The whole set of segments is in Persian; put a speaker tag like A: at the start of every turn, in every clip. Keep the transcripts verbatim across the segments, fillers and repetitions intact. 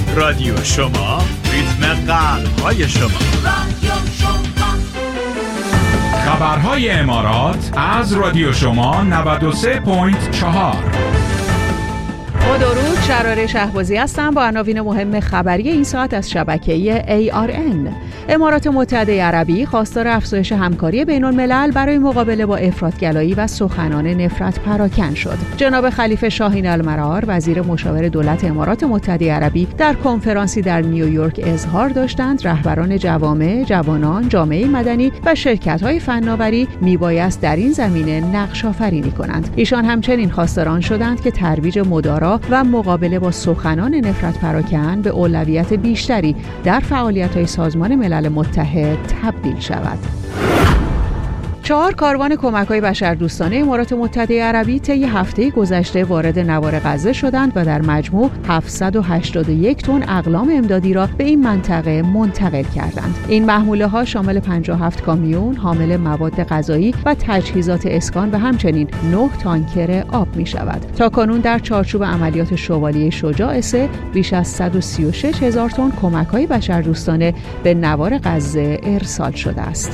A: رادیو شما، ریتم قلب‌های شما. رادیو شما.
B: خبرهای امارات از رادیو شما نود و سه ممیز چهار.
C: با درود، شراره شهبازی هستم با عناوین مهم خبری این ساعت از شبکه ای آر ان. امارات متحده عربی خواستار افزایش همکاری بین الملل برای مقابله با افراط‌گرایی و سخنان نفرت پراکن شد. جناب خلیفه شاهین المرار، وزیر مشاور دولت امارات متحده عربی، در کنفرانسی در نیویورک اظهار داشتند رهبران جوامع، جوانان، جامعه مدنی و شرکت‌های فناوری میبایست در این زمینه نقش آفرینی کنند. ایشان همچنین خواستاران شدند که ترویج مدارا و مقابله با سخنان نفرت پراکن به اولویت بیشتری در فعالیت‌های سازمان ملل متحد تبدیل شود. چهار کاروان کمک‌های بشردوستانه امارات متحده عربی طی هفته گذشته وارد نوار غزه شدند و در مجموع هفتصد و هشتاد و یک تن اقلام امدادی را به این منطقه منتقل کردند. این محموله‌ها شامل پنجاه و هفت کامیون حامل مواد غذایی و تجهیزات اسکان و همچنین نه تانکر آب می‌شود. تاکنون در چارچوب عملیات شوالیه شجاع سه بیش از صد و سی و شش هزار تن کمک‌های بشردوستانه به نوار غزه ارسال شده است.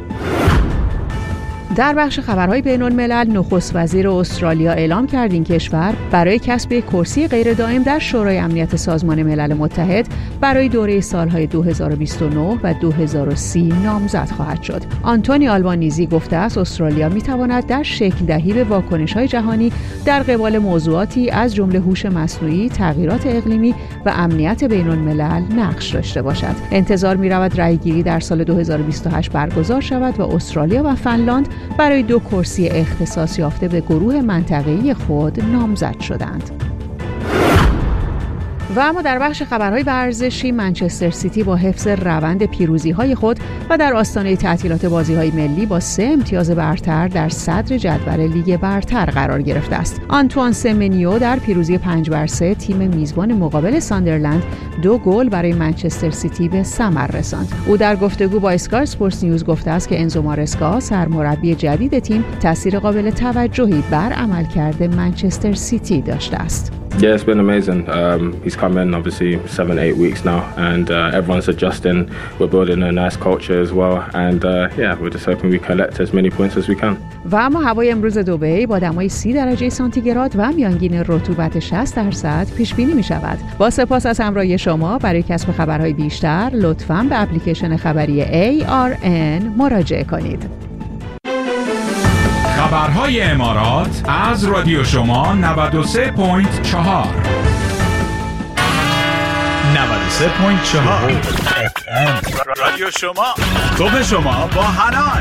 C: در بخش خبرهای بین الملل، نخست وزیر استرالیا اعلام کرد این کشور برای کسب یک کرسی غیر دائم در شورای امنیت سازمان ملل متحد برای دوره سالهای دو هزار و بیست و نه و دو هزار و سی نامزد خواهد شد. آنتونی آلبانیزی گفته است استرالیا میتواند در شکل دهی به واکنش‌های جهانی در قبال موضوعاتی از جمله هوش مصنوعی، تغییرات اقلیمی و امنیت بین الملل نقش داشته باشد. انتظار می‌رود رأی‌گیری در سال دو هزار و بیست و هشت برگزار شود و استرالیا و فنلاند برای دو کرسی اختصاص یافته به گروه منطقه‌ای خود نامزد شدند. و اما در بخش خبرهای ورزشی، منچستر سیتی با حفظ روند پیروزی‌های خود و در آستانه تعطیلات بازی‌های ملی با سه امتیاز برتر در صدر جدول لیگ برتر قرار گرفته است. آنتوان سمنیو در پیروزی پنج بر سه تیم میزبان مقابل ساندرلند دو گل برای منچستر سیتی به ثمر رساند. او در گفتگو با اسکای اسپورتس نیوز گفته است که انزو مارسکا سرمربی جدید تیم تاثیر قابل توجهی بر عملکرد منچستر سیتی داشته است.
D: Yeah, it's been amazing. Um, he's come in obviously seven, eight weeks now, and uh, everyone's adjusting. We're building a nice culture as well, and uh, yeah, we're just hoping we collect as many points as we can.
C: و اما هوای امروز دبی با دمای سی درجه سانتیگراد و میانگین رطوبت شصت درصد پیش بینی می شود. با سپاس از همراهی شما. برای کسب خبرهای بیشتر لطفاً به اپلیکیشن خبری ای آر ان مراجعه کنید.
B: خبرهای امارات از رادیو شما نود و سه ممیز چهار.
A: نود و سه ممیز چهار رادیو شما، صبح شما با حنان.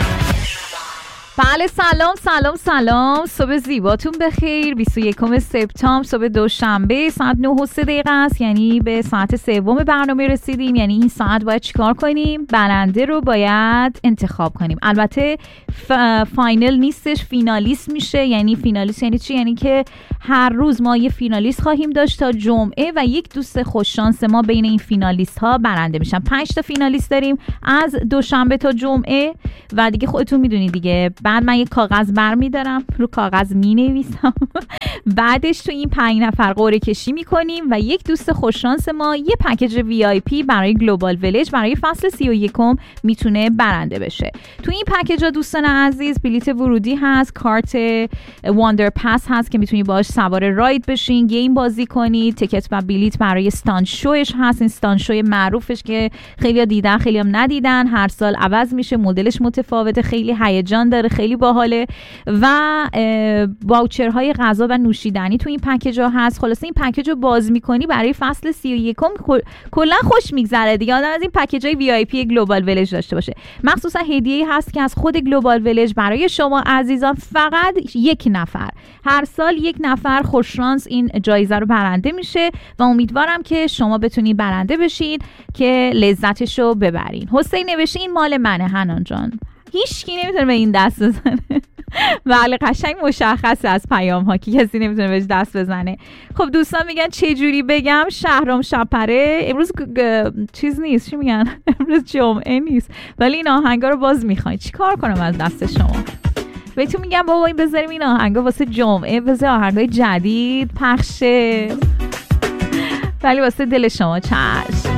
E: بله، سلام سلام سلام، صبح زیباتون بخیر. بیست و یکم سپتامبر، صبح دوشنبه، ساعت نه و سه دقیقه است، یعنی به ساعت سوم برنامه رسیدیم. یعنی این ساعت باید چیکار کنیم؟ برنده رو باید انتخاب کنیم. البته ف... فاینل نیستش، فینالیست میشه. یعنی فینالیست یعنی چی؟ یعنی که هر روز ما یه فینالیست خواهیم داشت تا جمعه و یک دوست خوششانس ما بین این فینالیست ها برنده میشن. پنج تا فینالیست داریم از دوشنبه تا جمعه و دیگه خودتون میدونید دیگه. بعد من یک کاغذ برمیدارم، رو کاغذ مینویسم بعدش تو این پنج نفر قرعه کشی میکنیم و یک دوست خوششانس ما یه پکیج وی آی پی برای گلوبال ویلج برای فصل سی و یکم میتونه برنده بشه. تو این پکیج ها دوستان عزیز بلیت ورودی هست، کارت واندر پاس هست که میتونی باش سوار راید بشین، گیم بازی کنید، تیکت و بلیت برای استاند شوش هست. این استاند شوی معروفش که خیلی‌ها دیدن خیلی‌ها ندیدن، هر سال عوض میشه، مدلش متفاوته، خیلی هیجان داره، خیلی باحاله و واوچرهای غذا و نوشیدنی تو این پکیج ها هست. خلاصه این پکیج رو باز میکنی برای فصل سی و یکم کلا خوش میگذره دیگه. آدم از این پکیج های وی آی پی گلوبال ویلج داشته باشه. مخصوصا هدیه‌ای هست که از خود گلوبال ویلج برای شما عزیزان فقط یک نفر، هر سال یک نفر خوششانس این جایزه رو برنده میشه و امیدوارم که شما بتونید برنده بشین که لذتش رو ببرین. حسین نوشته این مال منه حنان جان، هیچ کی نمیتونه به این دست بزنه. بله، قشنگ مشخصه از پیام ها که کسی نمیتونه بهش دست بزنه. خب دوستان میگن چه جوری بگم؟ شهرام شپره امروز گ... چیز نیست، چی میگن؟ امروز جمعه نیست، ولی این آهنگا رو باز میخواین. چی کار کنم از دست شما؟ بهتون میگم بابا این بذاریم این آهنگا واسه جمعه، بذار آهنگای جدید پخشه. ولی واسه دل شما چشم.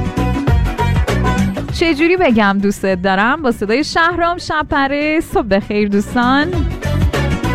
E: چجوری بگم دوستت دارم؟ با صدای شهرام شب‌پره. صبح بخیر دوستان.